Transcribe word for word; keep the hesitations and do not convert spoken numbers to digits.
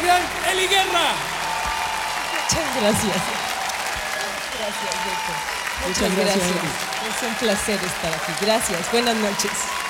gran Eli Guerra. Muchas gracias. Gracias, Beto. Muchas, Muchas gracias, gracias. Es un placer estar aquí. Gracias. Buenas noches.